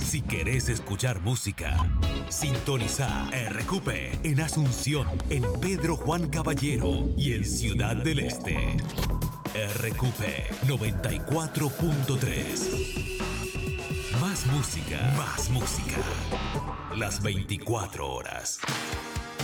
Si querés escuchar música, sintoniza RQP en Asunción, en Pedro Juan Caballero y en Ciudad del Este. RQP 94.3. Más música, más música. Las 24 horas.